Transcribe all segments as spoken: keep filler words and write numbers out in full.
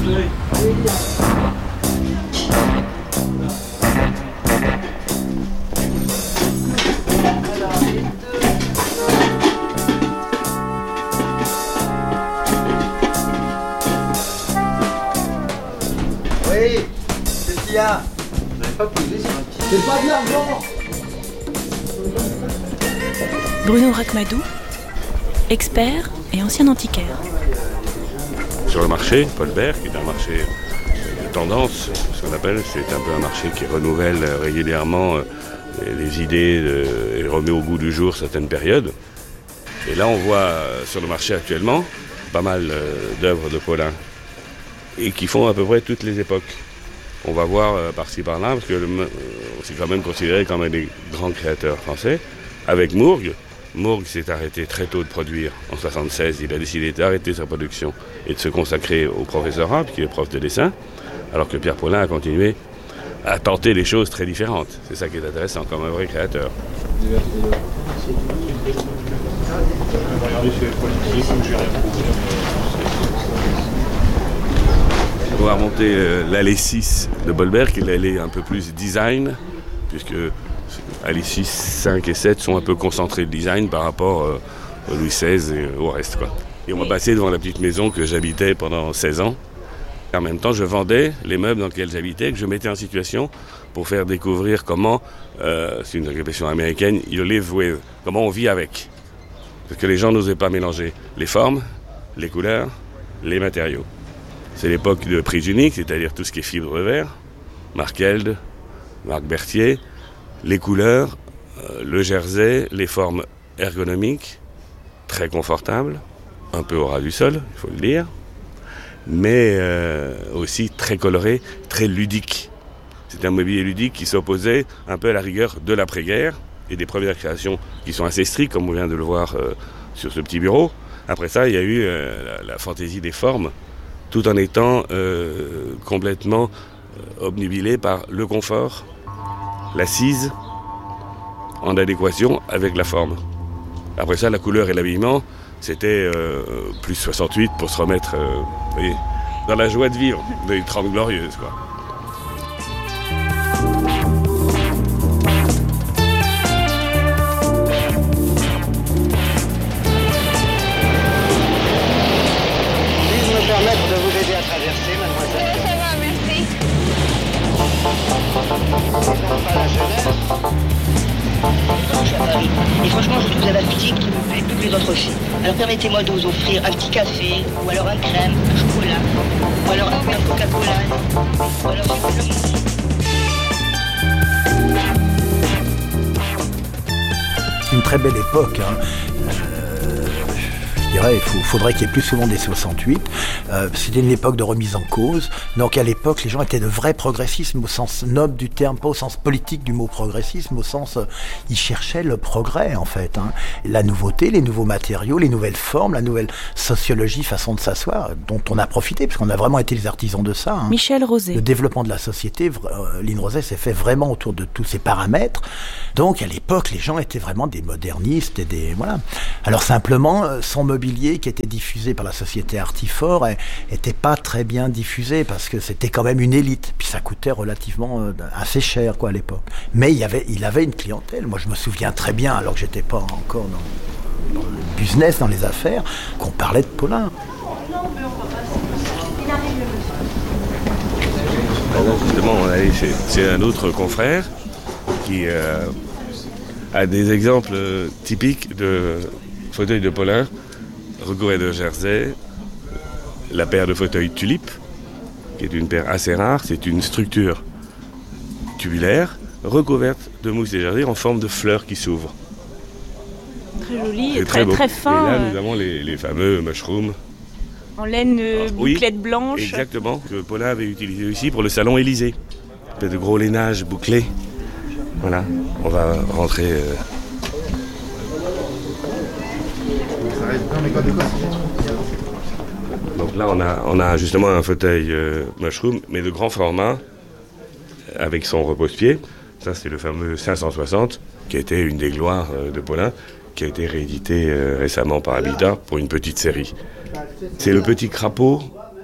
Oui, qu'est-ce qu'il y a? Vous n'avez pas posé sur un petit... C'est pas de l'argent! Bruno Rachmadou, expert et ancien antiquaire. Sur le marché, Paul Bert, qui est un marché de tendance, ce qu'on appelle, c'est un peu un marché qui renouvelle régulièrement les idées de, et remet au goût du jour certaines périodes. Et là, on voit sur le marché actuellement pas mal d'œuvres de Paulin et qui font à peu près toutes les époques. On va voir euh, par-ci par-là, parce que le, euh, c'est quand même considéré comme un des grands créateurs français. Avec Mourgue, Mourgue s'est arrêté très tôt de produire. En soixante-seize, il a décidé d'arrêter sa production et de se consacrer au professorat, puisqu'il est prof de dessin, alors que Pierre Paulin a continué à tenter des choses très différentes. C'est ça qui est intéressant, comme un vrai créateur. On va remonter euh, l'allée six de Bolbert, qui est l'allée un peu plus design, puisque allées six, cinq et sept sont un peu concentrées de design par rapport euh, au Louis seize et au reste, quoi. Et on va passer devant la petite maison que j'habitais pendant seize ans. Et en même temps, je vendais les meubles dans lesquels j'habitais, que je mettais en situation pour faire découvrir comment, euh, c'est une expression américaine, you live with, comment on vit avec. Parce que les gens n'osaient pas mélanger les formes, les couleurs, les matériaux. C'est l'époque de prise unique, c'est-à-dire tout ce qui est fibre de verre, Marc Elde, Marc Berthier, les couleurs, euh, le jersey, les formes ergonomiques, très confortables, un peu au ras du sol, il faut le dire, mais euh, aussi très coloré, très ludique. C'est un mobilier ludique qui s'opposait un peu à la rigueur de l'après-guerre et des premières créations qui sont assez strictes, comme on vient de le voir euh, sur ce petit bureau. Après ça, il y a eu euh, la, la fantaisie des formes, tout en étant euh, complètement euh, obnubilé par le confort, l'assise, en adéquation avec la forme. Après ça, la couleur et l'habillement, c'était euh, plus soixante-huit pour se remettre euh, vous voyez, dans la joie de vivre, des trente glorieuses, quoi. Permettre de vous aider à traverser, mademoiselle. Ça va, merci. Pas la jeunesse. Je suis à Paris. Et franchement, je trouve que vous avez un physique qui me plaît plus que les autres filles. Alors permettez-moi de vous offrir un petit café, ou alors un crème, un chocolat, ou alors un Coca-Cola, ou alors simplement... C'est une très belle époque, hein. Euh, je dirais, il faut, faudrait qu'il y ait plus souvent des soixante-huit. Euh, c'était une époque de remise en cause. Donc à l'époque, les gens étaient de vrais progressisme au sens noble du terme, pas au sens politique du mot progressisme, au sens... Euh, ils cherchaient le progrès, en fait, hein. La nouveauté, les nouveaux matériaux, les nouvelles formes, la nouvelle sociologie, façon de s'asseoir, dont on a profité, parce qu'on a vraiment été les artisans de ça, hein. Michel Rosé. Le développement de la société, euh, Line Rosé s'est fait vraiment autour de tous ces paramètres. Donc à l'époque, les gens étaient vraiment des modernistes et des... Voilà. Alors simplement, son mobilier qui était diffusé par la société Artifort était pas très bien diffusé parce que c'était quand même une élite. Puis ça coûtait relativement euh, assez cher, quoi, à l'époque. Mais il y avait, il avait une clientèle. Moi, je me souviens très bien, alors que j'étais pas encore dans, dans le business, dans les affaires, qu'on parlait de Paulin. Justement, on est chez, chez un autre confrère qui euh, a des exemples typiques de fauteuils de Paulin recouverts de jersey, la paire de fauteuils Tulipe, qui est une paire assez rare, c'est une structure tubulaire recouverte de mousse et jersey en forme de fleurs qui s'ouvrent. Très joli C'est et très, très, très fin. Et là, euh, nous avons les, les fameux mushrooms. En laine euh, Ah, oui, bouclette blanche. Exactement, que Paulin avait utilisé aussi pour le salon Élysée. De gros lainage bouclé. Voilà, on va rentrer. Euh... Donc là, on a, on a justement un fauteuil euh, mushroom, mais de grand format, avec son repose-pied. Ça, c'est le fameux cinq cent soixante, qui a été une des gloires euh, de Paulin, qui a été réédité euh, récemment par Habitat pour une petite série. C'est le petit crapaud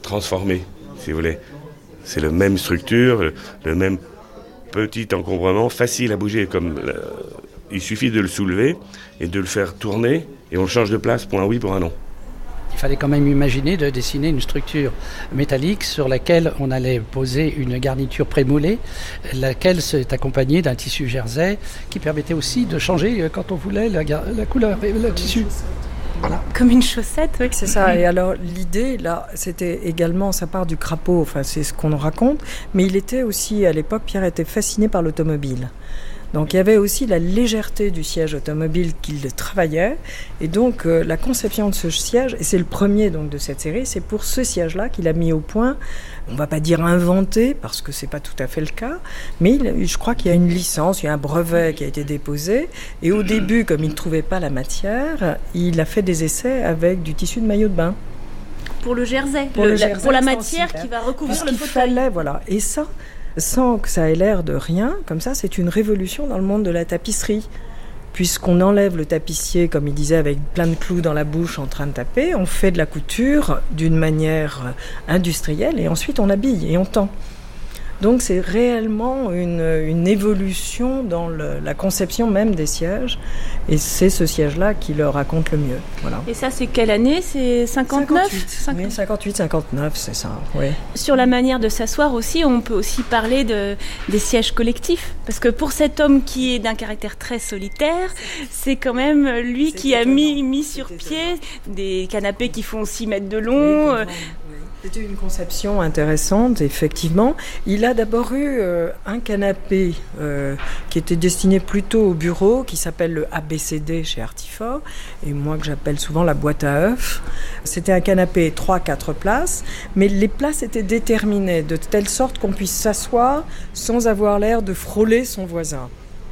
transformé, si vous voulez. C'est la même structure, le même petit encombrement, facile à bouger. Comme euh, il suffit de le soulever et de le faire tourner, et on le change de place pour un oui, pour un non. Il fallait quand même imaginer de dessiner une structure métallique sur laquelle on allait poser une garniture prémoulée, laquelle est accompagnée d'un tissu jersey qui permettait aussi de changer quand on voulait la, la couleur et le tissu. Voilà. Comme une chaussette, oui. C'est ça. Et alors l'idée, là, c'était également, ça part du crapaud, enfin c'est ce qu'on nous raconte, mais il était aussi, à l'époque, Pierre était fasciné par l'automobile. Donc il y avait aussi la légèreté du siège automobile qu'il travaillait, et donc euh, la conception de ce siège, et c'est le premier donc de cette série, c'est pour ce siège-là qu'il a mis au point, on va pas dire inventé, parce que c'est pas tout à fait le cas, mais il, je crois qu'il y a une licence, il y a un brevet qui a été déposé, et au début, comme il ne trouvait pas la matière, il a fait des essais avec du tissu de maillot de bain. Pour le jersey, pour, le, le la, jersey, pour la matière qui va recouvrir le fauteuil. Fallait, voilà, et ça... sans que ça ait l'air de rien, comme ça, c'est une révolution dans le monde de la tapisserie. Puisqu'on enlève le tapissier, comme il disait, avec plein de clous dans la bouche en train de taper, on fait de la couture d'une manière industrielle et ensuite on habille et on tend. Donc c'est réellement une, une évolution dans le, la conception même des sièges, et c'est ce siège-là qui le raconte le mieux. Voilà. Et ça, c'est quelle année ? C'est cinquante-neuf ? cinquante-huit, cinquante... oui, cinquante-huit cinquante-neuf, c'est ça. Oui. Sur la manière de s'asseoir aussi, on peut aussi parler de, des sièges collectifs, parce que pour cet homme qui est d'un caractère très solitaire, c'est quand même lui c'est qui étonnant. a mis, mis sur c'est pied étonnant. Des canapés qui font six mètres de long. Oui, c'était une conception intéressante, effectivement. Il a d'abord eu euh, un canapé euh, qui était destiné plutôt au bureau, qui s'appelle le A B C D chez Artifort, et moi que j'appelle souvent la boîte à œufs. C'était un canapé trois à quatre places, mais les places étaient déterminées de telle sorte qu'on puisse s'asseoir sans avoir l'air de frôler son voisin.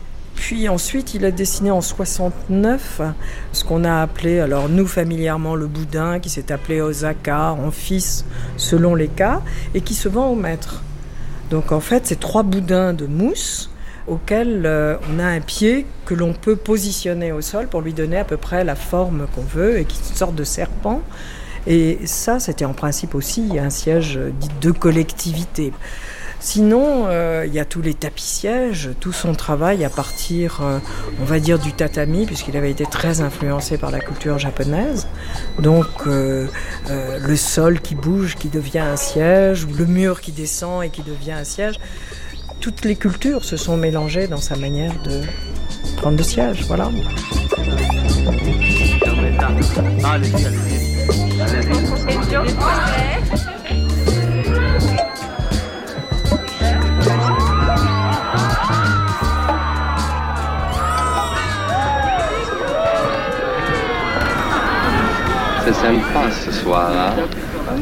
Puis ensuite, il a dessiné en soixante-neuf ce qu'on a appelé, alors nous familièrement, le boudin, qui s'est appelé Osaka, en fils, selon les cas, et qui se vend au mètre. Donc en fait, c'est trois boudins de mousse auxquels euh, on a un pied que l'on peut positionner au sol pour lui donner à peu près la forme qu'on veut, et qui est une sorte de serpent. Et ça, c'était en principe aussi un siège dit de collectivité. Sinon, euh, il y a tous les tapis-sièges, tout son travail à partir, euh, on va dire, du tatami, puisqu'il avait été très influencé par la culture japonaise. Donc, euh, euh, le sol qui bouge, qui devient un siège, ou le mur qui descend et qui devient un siège. Toutes les cultures se sont mélangées dans sa manière de prendre le siège, voilà. C'est sympa ce soir. Hein.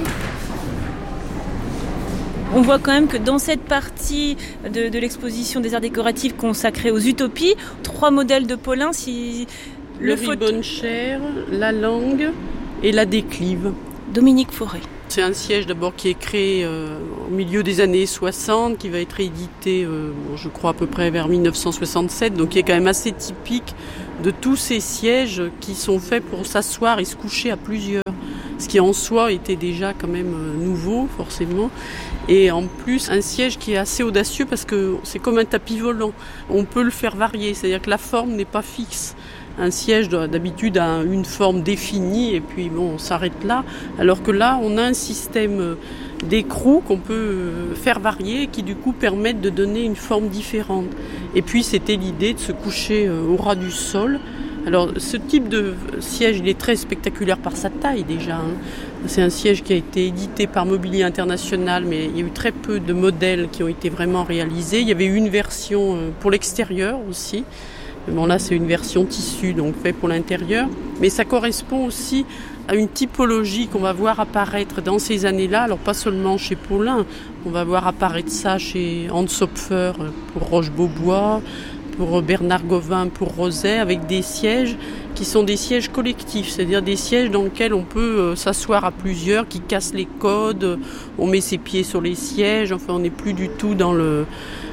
On voit quand même que dans cette partie de, de l'exposition des arts décoratifs consacrée aux utopies, trois modèles de Paulin, si le, le ribbon-chair, la langue et la déclive. Dominique Fauré. C'est un siège d'abord qui est créé euh, au milieu des années soixante, qui va être édité, euh, bon, je crois à peu près vers dix-neuf cent soixante-sept, donc qui est quand même assez typique de tous ces sièges qui sont faits pour s'asseoir et se coucher à plusieurs. Ce qui en soi était déjà quand même euh, nouveau, forcément. Et en plus, un siège qui est assez audacieux parce que c'est comme un tapis volant. On peut le faire varier, c'est-à-dire que la forme n'est pas fixe. Un siège d'habitude a une forme définie et puis bon, on s'arrête là. Alors que là, on a un système d'écrou qu'on peut faire varier et qui du coup permettent de donner une forme différente. Et puis c'était l'idée de se coucher au ras du sol. Alors ce type de siège, il est très spectaculaire par sa taille déjà. Hein. C'est un siège qui a été édité par Mobilier International, mais il y a eu très peu de modèles qui ont été vraiment réalisés. Il y avait eu une version pour l'extérieur aussi. Bon, là, c'est une version tissu, donc fait pour l'intérieur. Mais ça correspond aussi à une typologie qu'on va voir apparaître dans ces années-là. Alors, pas seulement chez Paulin. On va voir apparaître ça chez Hans Hopfer pour Roche-Beaubois, pour Bernard Govin pour Roset, avec des sièges qui sont des sièges collectifs. C'est-à-dire des sièges dans lesquels on peut s'asseoir à plusieurs, qui cassent les codes. On met ses pieds sur les sièges. Enfin, on n'est plus du tout dans le...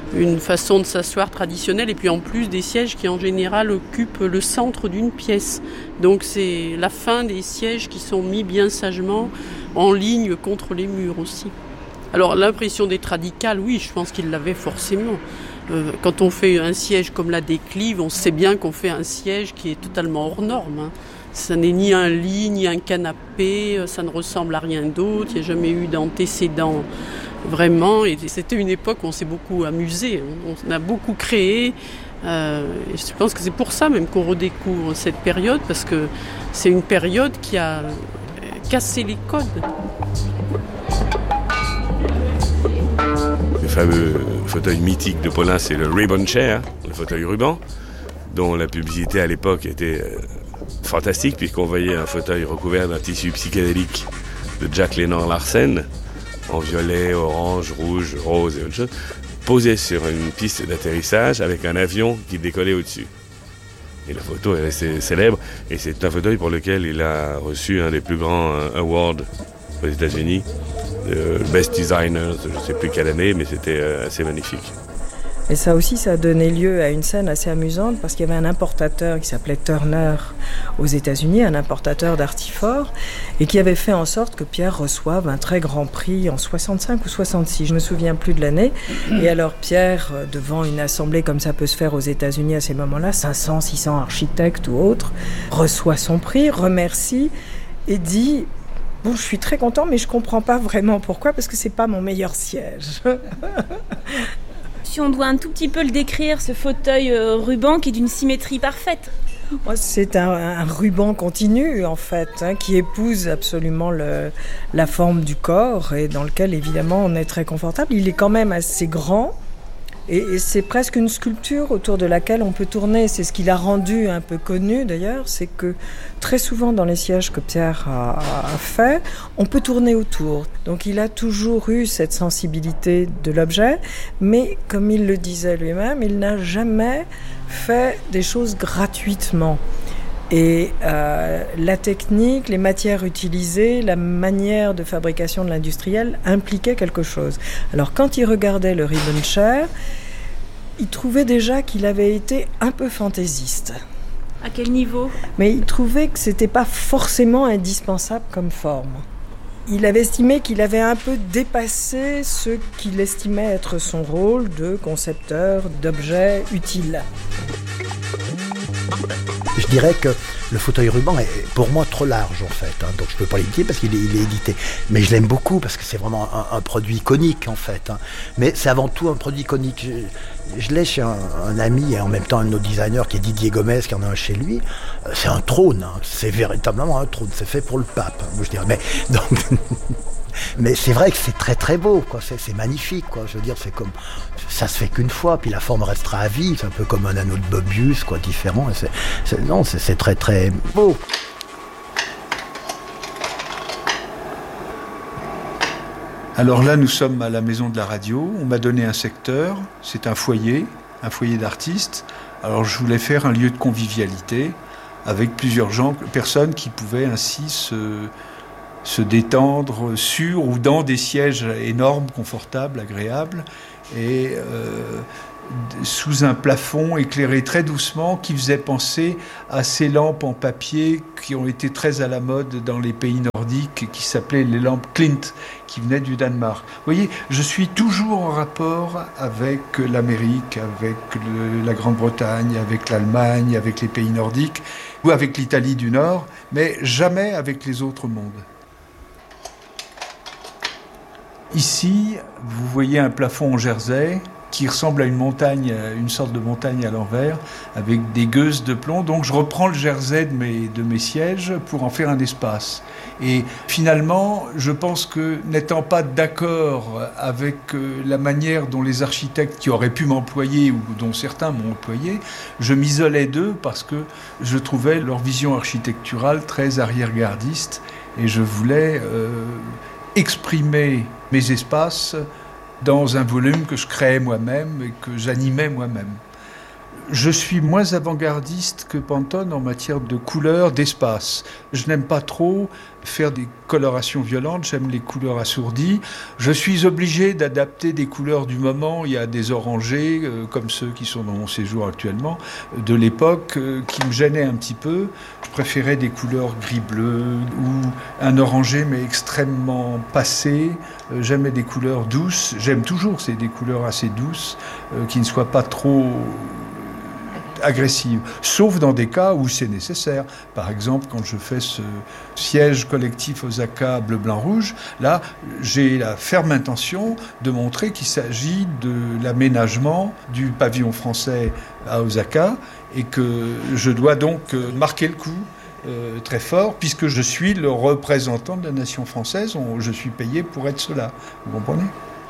une façon de s'asseoir traditionnelle, et puis en plus des sièges qui en général occupent le centre d'une pièce. Donc c'est la fin des sièges qui sont mis bien sagement en ligne contre les murs aussi. Alors l'impression d'être radical, oui, je pense qu'il l'avait forcément. Euh, quand on fait un siège comme la Déclive, on sait bien qu'on fait un siège qui est totalement hors norme, hein. Ça n'est ni un lit, ni un canapé, ça ne ressemble à rien d'autre, il n'y a jamais eu d'antécédent vraiment. Et c'était une époque où on s'est beaucoup amusé, on a beaucoup créé. Euh, et je pense que c'est pour ça même qu'on redécouvre cette période, parce que c'est une période qui a cassé les codes. Le fameux fauteuil mythique de Paulin, c'est le Ribbon Chair, le fauteuil ruban, dont la publicité à l'époque était fantastique, puisqu'on voyait un fauteuil recouvert d'un tissu psychédélique de Jack Lennon Larsen, en violet, orange, rouge, rose et autre chose, posé sur une piste d'atterrissage avec un avion qui décollait au-dessus. Et la photo est restée célèbre, et c'est un fauteuil pour lequel il a reçu un des plus grands awards aux États-Unis, euh, Best Designer, je ne sais plus quelle année, mais c'était assez magnifique. Et ça aussi, ça a donné lieu à une scène assez amusante, parce qu'il y avait un importateur qui s'appelait Turner aux États-Unis, un importateur d'Artifort, et qui avait fait en sorte que Pierre reçoive un très grand prix en soixante-cinq ou soixante-six, je me souviens plus de l'année. Et alors Pierre, devant une assemblée comme ça peut se faire aux États-Unis à ces moments-là, cinq cents, six cents architectes ou autres, reçoit son prix, remercie et dit « Bon, je suis très content, mais je comprends pas vraiment pourquoi, parce que c'est pas mon meilleur siège. » Si on doit un tout petit peu le décrire, ce fauteuil euh, ruban qui est d'une symétrie parfaite. C'est un, un ruban continu, en fait, hein, qui épouse absolument le, la forme du corps et dans lequel, évidemment, on est très confortable. Il est quand même assez grand et, et c'est presque une sculpture autour de laquelle on peut tourner. C'est ce qui l'a rendu un peu connu, d'ailleurs, c'est que très souvent, dans les sièges que Pierre a, a fait, on peut tourner autour. Donc, il a toujours eu cette sensibilité de l'objet, mais comme il le disait lui-même, il n'a jamais fait des choses gratuitement. Et euh, la technique, les matières utilisées, la manière de fabrication de l'industriel impliquait quelque chose. Alors quand il regardait le Ribbon Chair, il trouvait déjà qu'il avait été un peu fantaisiste. À quel niveau ? Mais il trouvait que c'était pas forcément indispensable comme forme. Il avait estimé qu'il avait un peu dépassé ce qu'il estimait être son rôle de concepteur d'objets utiles. Je dirais que le fauteuil ruban est pour moi trop large en fait, hein, donc je ne peux pas l'éditer parce qu'il est, il est édité. Mais je l'aime beaucoup parce que c'est vraiment un, un produit iconique en fait. Hein. Mais c'est avant tout un produit iconique. Je, je l'ai chez un, un ami et en même temps un de nos designers qui est Didier Gomez qui en a un chez lui. C'est un trône, hein. C'est véritablement un trône, c'est fait pour le pape, hein, je dirais. Mais, donc, mais c'est vrai que c'est très très beau, quoi. C'est, c'est magnifique, quoi. Je veux dire, c'est comme ça se fait qu'une fois, puis la forme restera à vie. C'est un peu comme un anneau de Bobius, quoi, différent. Et c'est, c'est, non, c'est, c'est très très beau. Alors là, nous sommes à la Maison de la Radio. On m'a donné un secteur. C'est un foyer, un foyer d'artistes. Alors je voulais faire un lieu de convivialité avec plusieurs gens, personnes qui pouvaient ainsi se se détendre sur ou dans des sièges énormes, confortables, agréables, et euh, sous un plafond éclairé très doucement qui faisait penser à ces lampes en papier qui ont été très à la mode dans les pays nordiques, qui s'appelaient les lampes Klint, qui venaient du Danemark. Vous voyez, je suis toujours en rapport avec l'Amérique, avec le, la Grande-Bretagne, avec l'Allemagne, avec les pays nordiques, ou avec l'Italie du Nord, mais jamais avec les autres mondes. Ici, vous voyez un plafond en jersey qui ressemble à une montagne, une sorte de montagne à l'envers, avec des gueuses de plomb. Donc je reprends le jersey de mes, de mes sièges pour en faire un espace. Et finalement, je pense que n'étant pas d'accord avec la manière dont les architectes qui auraient pu m'employer ou dont certains m'ont employé, je m'isolais d'eux parce que je trouvais leur vision architecturale très arrière-gardiste et je voulais euh, exprimer mes espaces dans un volume que je créais moi-même et que j'animais moi-même. Je suis moins avant-gardiste que Pantone en matière de couleurs, d'espace. Je n'aime pas trop faire des colorations violentes, j'aime les couleurs assourdies. Je suis obligé d'adapter des couleurs du moment. Il y a des orangés, euh, comme ceux qui sont dans mon séjour actuellement, de l'époque, euh, qui me gênaient un petit peu. Je préférais des couleurs gris-bleu ou un orangé, mais extrêmement passé. Euh, j'aimais des couleurs douces. J'aime toujours, c'est des couleurs assez douces, euh, qui ne soient pas trop agressive, sauf dans des cas où c'est nécessaire. Par exemple, quand je fais ce siège collectif Osaka bleu-blanc-rouge, là, j'ai la ferme intention de montrer qu'il s'agit de l'aménagement du pavillon français à Osaka et que je dois donc marquer le coup euh, très fort, puisque je suis le représentant de la nation française. On, je suis payé pour être cela. Vous comprenez ?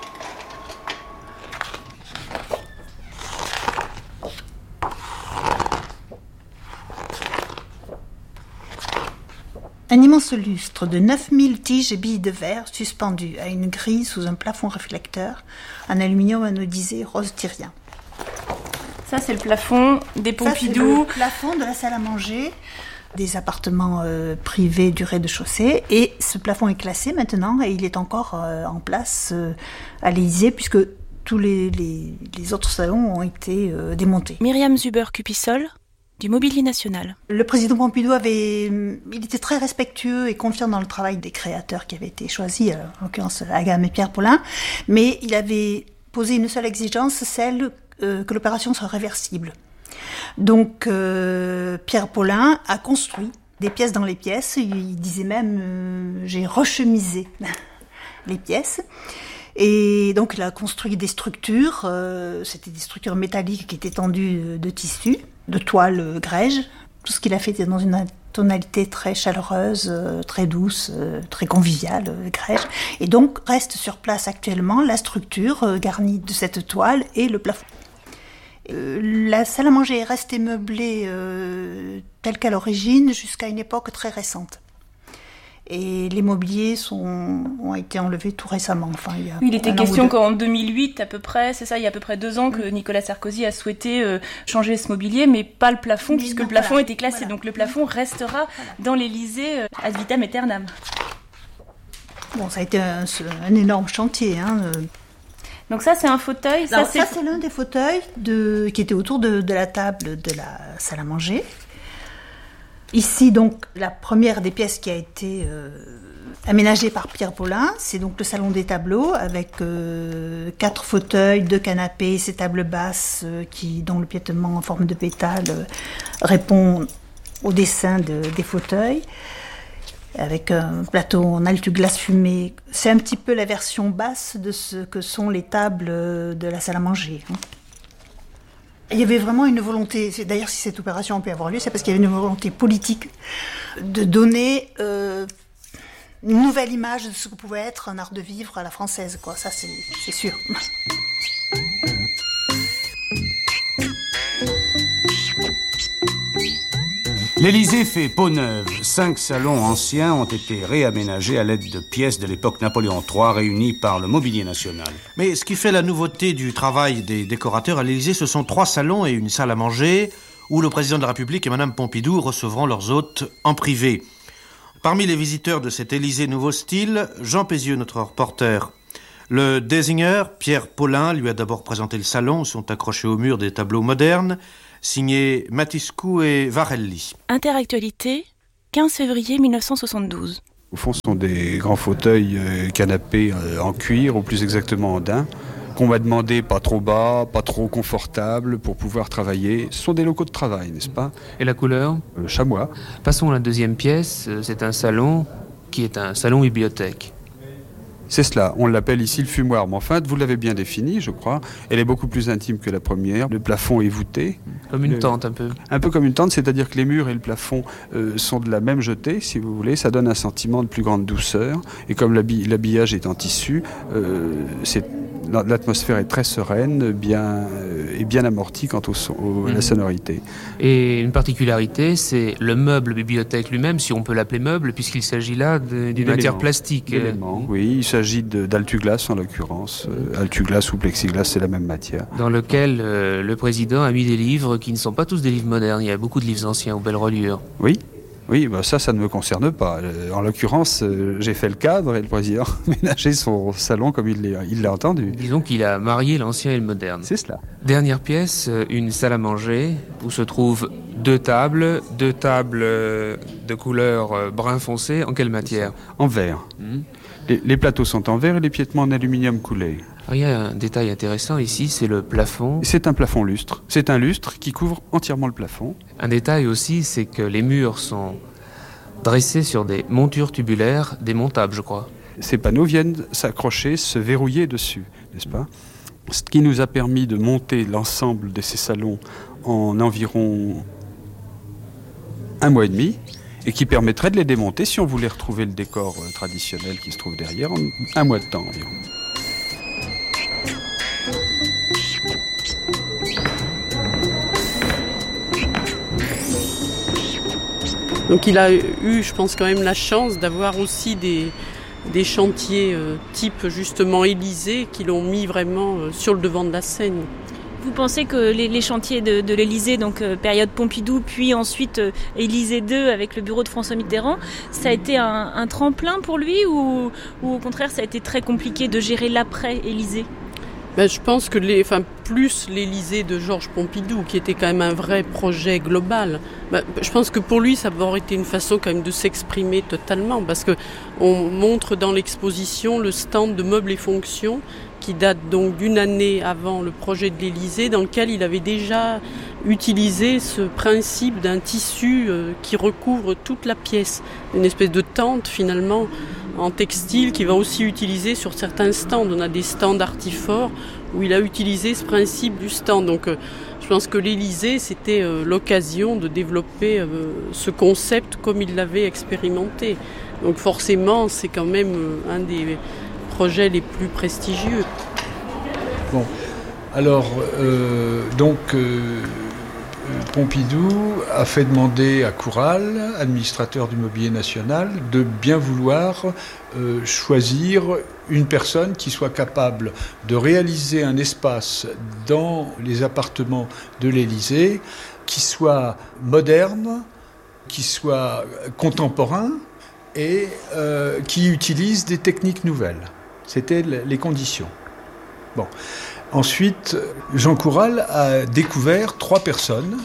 Un immense lustre de neuf mille tiges et billes de verre suspendues à une grille sous un plafond réflecteur en aluminium anodisé rose tyrien. Ça, c'est le plafond des Pompidou. Ça, c'est le plafond de la salle à manger des appartements euh, privés du rez-de-chaussée. Et ce plafond est classé maintenant et il est encore euh, en place euh, à l'Élysée puisque tous les, les, les autres salons ont été euh, démontés. Myriam Zuber-Cupissol, du Mobilier National. Le président Pompidou avait, il était très respectueux et confiant dans le travail des créateurs qui avaient été choisis, en l'occurrence Agam et Pierre Paulin, mais il avait posé une seule exigence, celle euh, que l'opération soit réversible. Donc euh, Pierre Paulin a construit des pièces dans les pièces, il disait même euh, j'ai rechemisé les pièces. Et donc il a construit des structures, euh, c'était des structures métalliques qui étaient tendues de tissu, de toile grège. Tout ce qu'il a fait était dans une tonalité très chaleureuse, euh, très douce, euh, très conviviale, euh, grège. Et donc reste sur place actuellement la structure euh, garnie de cette toile et le plafond. Euh, la salle à manger est restée meublée euh, telle qu'à l'origine jusqu'à une époque très récente. Et les mobiliers sont, ont été enlevés tout récemment. Enfin, il, y a oui, il était question qu'en deux mille huit, à peu près, c'est ça, il y a à peu près deux ans, que Nicolas Sarkozy a souhaité euh, changer ce mobilier, mais pas le plafond, mais puisque non, le plafond voilà, était classé. Voilà. Donc le plafond restera voilà. dans l'Élysée euh, ad vitam aeternam. Bon, ça a été un, un énorme chantier. Hein. Donc ça, c'est un fauteuil. Alors, ça, c'est... ça, c'est l'un des fauteuils de, qui était autour de, de la table de la salle à manger. Ici, donc, la première des pièces qui a été euh, aménagée par Pierre Paulin, c'est donc le salon des tableaux, avec euh, quatre fauteuils, deux canapés, ces tables basses, euh, qui, dont le piétement en forme de pétale euh, répond au dessin de, des fauteuils, avec un plateau en altu glace fumée. C'est un petit peu la version basse de ce que sont les tables de la salle à manger, hein. Il y avait vraiment une volonté, d'ailleurs si cette opération a pu avoir lieu, c'est parce qu'il y avait une volonté politique de donner euh, une nouvelle image de ce que pouvait être un art de vivre à la française, quoi. Ça c'est, c'est sûr. L'Élysée fait peau neuve. Cinq salons anciens ont été réaménagés à l'aide de pièces de l'époque Napoléon trois réunies par le Mobilier National. Mais ce qui fait la nouveauté du travail des décorateurs à l'Élysée, ce sont trois salons et une salle à manger où le président de la République et Madame Pompidou recevront leurs hôtes en privé. Parmi les visiteurs de cet Élysée nouveau style, Jean Pézieux, notre reporter. Le designer, Pierre Paulin, lui a d'abord présenté le salon où sont accrochés au mur des tableaux modernes, signés Matiscou et Varelli. Interactualité, quinze février mille neuf cent soixante-douze. Au fond, ce sont des grands fauteuils euh, canapés euh, en cuir, ou plus exactement en daim, qu'on m'a demandé pas trop bas, pas trop confortable pour pouvoir travailler. Ce sont des locaux de travail, n'est-ce pas ? Et la couleur ? euh, Chamois. Passons à la deuxième pièce. C'est un salon qui est un salon bibliothèque. C'est cela, on l'appelle ici le fumoir, mais enfin, vous l'avez bien défini, je crois. Elle est beaucoup plus intime que la première. Le plafond est voûté. Comme une le... tente, un peu. Un peu comme une tente, c'est-à-dire que les murs et le plafond euh, sont de la même jetée, si vous voulez. Ça donne un sentiment de plus grande douceur. Et comme l'habi- l'habillage est en tissu, euh, c'est L'atmosphère est très sereine, bien, et bien amortie quant au son, au, à la sonorité. Et une particularité, c'est le meuble bibliothèque lui-même, si on peut l'appeler meuble, puisqu'il s'agit là de, d'une matière plastique. Oui, il s'agit d'altuglas en l'occurrence. Euh, altuglas ou plexiglas, c'est la même matière. Dans lequel euh, le président a mis des livres qui ne sont pas tous des livres modernes. Il y a beaucoup de livres anciens aux belles reliures. Oui. Oui, bah ça, ça ne me concerne pas. En l'occurrence, euh, j'ai fait le cadre et le président a ménagé son salon comme il l'a, il l'a entendu. Disons qu'il a marié l'ancien et le moderne. C'est cela. Dernière pièce, une salle à manger où se trouvent deux tables, deux tables de couleur brun foncé. En quelle matière ? En verre. Mmh. Les, les plateaux sont en verre et les piétements en aluminium coulé. Il y a un détail intéressant ici, c'est le plafond. C'est un plafond lustre. C'est un lustre qui couvre entièrement le plafond. Un détail aussi, c'est que les murs sont dressés sur des montures tubulaires démontables, je crois. Ces panneaux viennent s'accrocher, se verrouiller dessus, n'est-ce pas ? Ce qui nous a permis de monter l'ensemble de ces salons en environ un mois et demi, et qui permettrait de les démonter si on voulait retrouver le décor traditionnel qui se trouve derrière en un mois de temps environ. Donc il a eu, je pense, quand même la chance d'avoir aussi des, des chantiers euh, type justement Élysée qui l'ont mis vraiment euh, sur le devant de la scène. Vous pensez que les, les chantiers de, de l'Élysée, donc euh, période Pompidou, puis ensuite euh, Élysée deux avec le bureau de François Mitterrand, ça a été un, un tremplin pour lui ou, ou au contraire ça a été très compliqué de gérer l'après-Élysée ? Ben, je pense que les, enfin, plus l'Élysée de Georges Pompidou, qui était quand même un vrai projet global, ben, je pense que pour lui, ça aurait été une façon quand même de s'exprimer totalement, parce que on montre dans l'exposition le stand de meubles et fonctions, qui date donc d'une année avant le projet de l'Élysée, dans lequel il avait déjà utilisé ce principe d'un tissu euh, qui recouvre toute la pièce, une espèce de tente finalement, en textile qui va aussi utiliser sur certains stands. On a des stands artifores où il a utilisé ce principe du stand. Donc euh, je pense que l'Élysée, c'était euh, l'occasion de développer euh, ce concept comme il l'avait expérimenté. Donc forcément, c'est quand même euh, un des projets les plus prestigieux. Bon, alors, euh, donc... Euh Pompidou a fait demander à Coural, administrateur du Mobilier National, de bien vouloir euh, choisir une personne qui soit capable de réaliser un espace dans les appartements de l'Élysée qui soit moderne, qui soit contemporain et euh, qui utilise des techniques nouvelles. C'était les conditions. Bon. Ensuite, Jean Coural a découvert trois personnes.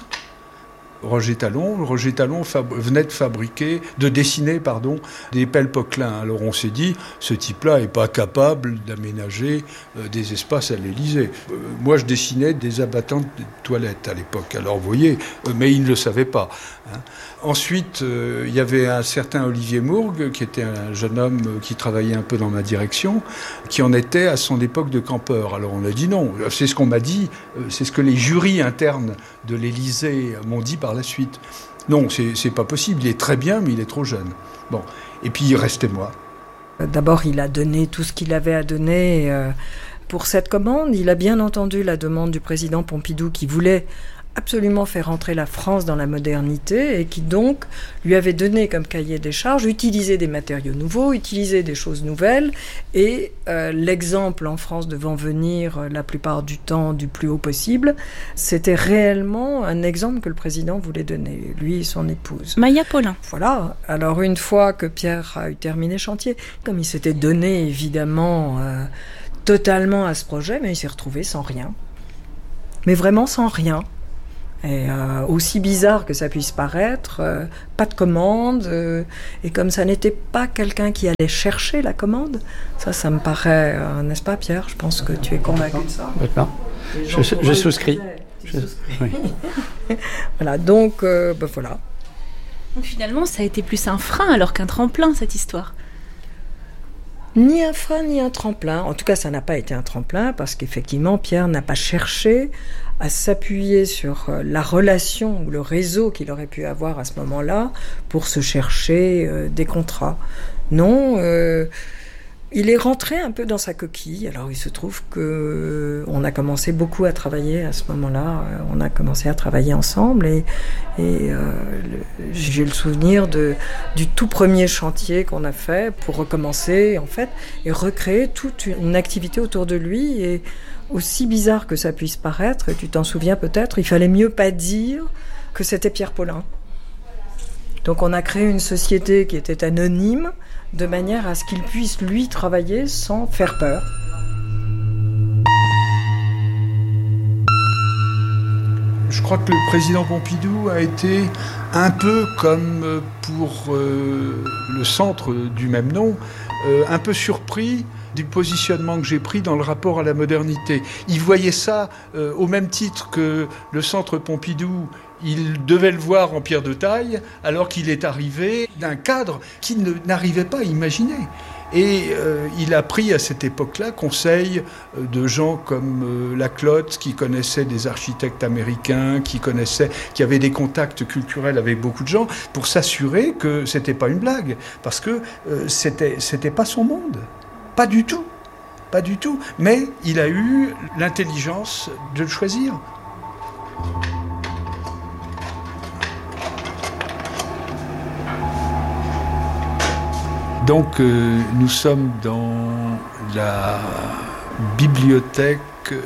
Roger Talon. Roger Talon fab- venait de fabriquer, de dessiner, pardon, des pelles Poquelin. Alors on s'est dit, ce type-là n'est pas capable d'aménager euh, des espaces à l'Élysée. Euh, moi, je dessinais des abattantes de toilettes à l'époque. Alors vous voyez, euh, mais il ne le savait pas. Hein. Ensuite, euh, il y avait un certain Olivier Mourgue, qui était un jeune homme qui travaillait un peu dans ma direction, qui en était à son époque de campeur. Alors on a dit non. C'est ce qu'on m'a dit, euh, c'est ce que les jurys internes de l'Élysée m'ont dit par la suite. Non, c'est, c'est pas possible. Il est très bien, mais il est trop jeune. Bon. Et puis il restait moi. D'abord, il a donné tout ce qu'il avait à donner euh, pour cette commande. Il a bien entendu la demande du président Pompidou qui voulait absolument faire entrer la France dans la modernité et qui donc lui avait donné comme cahier des charges utiliser des matériaux nouveaux, utiliser des choses nouvelles et euh, l'exemple en France devant venir euh, la plupart du temps du plus haut possible, c'était réellement un exemple que le président voulait donner, lui et son épouse. Maya Paulin. Voilà, alors une fois que Pierre a eu terminé le chantier, comme il s'était donné évidemment euh, totalement à ce projet, mais il s'est retrouvé sans rien. Mais vraiment sans rien. Et euh, aussi bizarre que ça puisse paraître, euh, pas de commande, euh, et comme ça n'était pas quelqu'un qui allait chercher la commande, ça, ça me paraît, euh, n'est-ce pas Pierre ? Je pense que tu es convaincu de ça. Maintenant, je, je, je souscris. Je, oui. Voilà, donc, euh, ben voilà. Donc finalement, ça a été plus un frein alors qu'un tremplin, cette histoire. Ni un frein, ni un tremplin. En tout cas, ça n'a pas été un tremplin, parce qu'effectivement, Pierre n'a pas cherché à s'appuyer sur la relation ou le réseau qu'il aurait pu avoir à ce moment-là pour se chercher euh, des contrats. Non, euh, Il est rentré un peu dans sa coquille. Alors il se trouve que on a commencé beaucoup à travailler à ce moment-là. On a commencé à travailler ensemble et, et euh, le, j'ai le souvenir de, du tout premier chantier qu'on a fait pour recommencer en fait et recréer toute une activité autour de lui. Et aussi bizarre que ça puisse paraître, et tu t'en souviens peut-être, il fallait mieux pas dire que c'était Pierre Paulin. Donc on a créé une société qui était anonyme, de manière à ce qu'il puisse, lui, travailler sans faire peur. Je crois que le président Pompidou a été un peu comme pour euh, le centre du même nom, euh, un peu surpris du positionnement que j'ai pris dans le rapport à la modernité. Il voyait ça euh, au même titre que le centre Pompidou, il devait le voir en pierre de taille, alors qu'il est arrivé d'un cadre qu'il ne, n'arrivait pas à imaginer. Et euh, il a pris à cette époque-là conseil euh, de gens comme euh, Laclotte, qui connaissaient des architectes américains, qui connaissaient, qui avaient des contacts culturels avec beaucoup de gens, pour s'assurer que c'était pas une blague, parce que euh, c'était, c'était pas son monde. Pas du tout, pas du tout. Mais il a eu l'intelligence de le choisir. Donc euh, nous sommes dans la bibliothèque euh,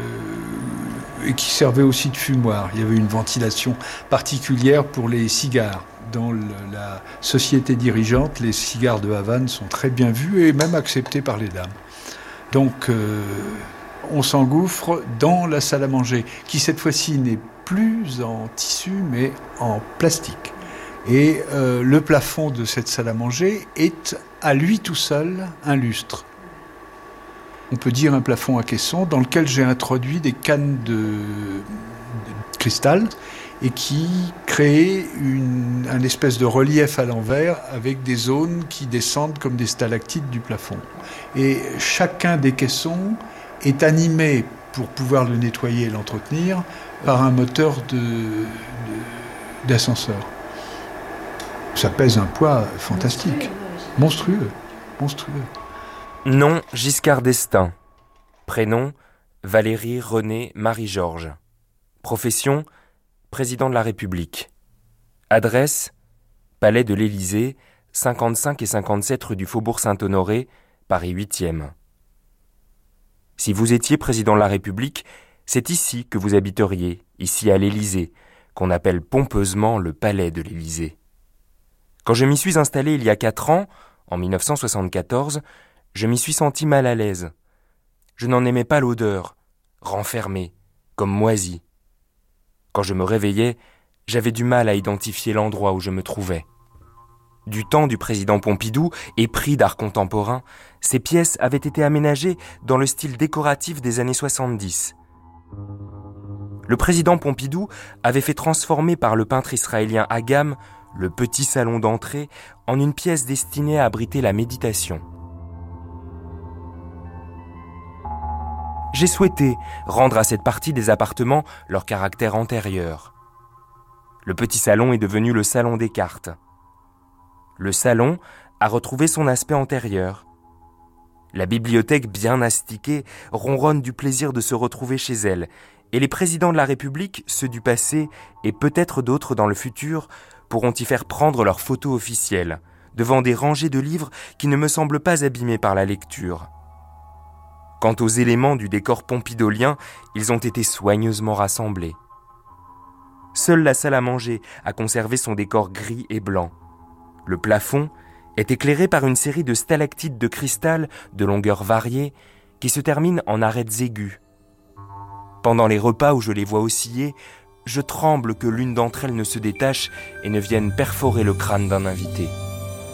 qui servait aussi de fumoir. Il y avait une ventilation particulière pour les cigares. Dans le, la société dirigeante, les cigares de Havane sont très bien vus et même acceptés par les dames. Donc euh, on s'engouffre dans la salle à manger, qui cette fois-ci n'est plus en tissu mais en plastique. Et euh, le plafond de cette salle à manger est à lui tout seul un lustre. On peut dire un plafond à caisson dans lequel j'ai introduit des cannes de, de cristal et qui crée une, un espèce de relief à l'envers avec des zones qui descendent comme des stalactites du plafond. Et chacun des caissons est animé, pour pouvoir le nettoyer et l'entretenir, par un moteur de, de, d'ascenseur. Ça pèse un poids fantastique, monstrueux, monstrueux. Nom Giscard d'Estaing. Prénom Valérie Renée Marie-Georges. Profession Président de la République. Adresse Palais de l'Élysée, cinquante-cinq et cinquante-sept rue du Faubourg Saint-Honoré, Paris huitième. Si vous étiez président de la République, c'est ici que vous habiteriez, ici à l'Élysée, qu'on appelle pompeusement le Palais de l'Élysée. Quand je m'y suis installé il y a quatre ans, en dix-neuf cent soixante-quatorze, je m'y suis senti mal à l'aise. Je n'en aimais pas l'odeur, renfermée, comme moisie. Quand je me réveillais, j'avais du mal à identifier l'endroit où je me trouvais. Du temps du président Pompidou, épris d'art contemporain, ces pièces avaient été aménagées dans le style décoratif des années soixante-dix. Le président Pompidou avait fait transformer par le peintre israélien Agam le petit salon d'entrée en une pièce destinée à abriter la méditation. J'ai souhaité rendre à cette partie des appartements leur caractère antérieur. Le petit salon est devenu le salon des cartes. Le salon a retrouvé son aspect antérieur. La bibliothèque bien astiquée ronronne du plaisir de se retrouver chez elle, et les présidents de la République, ceux du passé et peut-être d'autres dans le futur, pourront y faire prendre leurs photos officielles, devant des rangées de livres qui ne me semblent pas abîmés par la lecture. Quant aux éléments du décor pompidolien, ils ont été soigneusement rassemblés. Seule la salle à manger a conservé son décor gris et blanc. Le plafond est éclairé par une série de stalactites de cristal de longueur variée qui se terminent en arêtes aiguës. Pendant les repas où je les vois osciller, je tremble que l'une d'entre elles ne se détache et ne vienne perforer le crâne d'un invité.